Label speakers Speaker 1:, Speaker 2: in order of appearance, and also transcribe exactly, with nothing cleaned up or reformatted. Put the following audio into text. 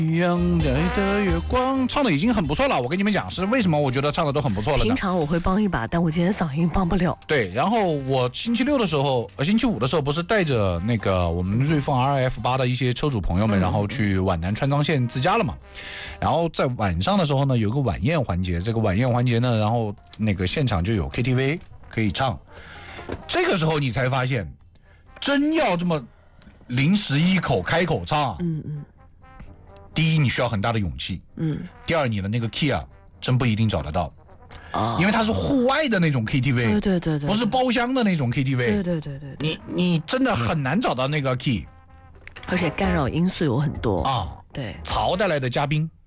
Speaker 1: 一样的月光，唱的已经很不错了。我跟你们讲，是为什么我觉得唱的都很不错了呢？
Speaker 2: 平常我会帮一把，但我今天嗓音帮不了。
Speaker 1: 对，然后我星期六的时候，呃，星期五的时候，不是带着那个我们瑞风 R F 八的一些车主朋友们，然后去皖南川藏线自驾了嘛。然后在晚上的时候呢，有个晚宴环节，这个晚宴环节呢，然后那个现场就有 K T V 可以唱。这个时候你才发现，真要这么临时一口开口唱，
Speaker 2: 嗯嗯。
Speaker 1: 第一，你需要很大的勇气，
Speaker 2: 嗯。
Speaker 1: 第二，你的那个 key 啊，真不一定找得到，
Speaker 2: 啊，
Speaker 1: 因为它是户外的那种 K T V，
Speaker 2: 对对对对，
Speaker 1: 不是包厢的那种 K T V，
Speaker 2: 对对对对，
Speaker 1: 你你真的很难找到那个 key，
Speaker 2: 而且干扰因素有很多
Speaker 1: 啊，
Speaker 2: 对，
Speaker 1: 曹带来的嘉宾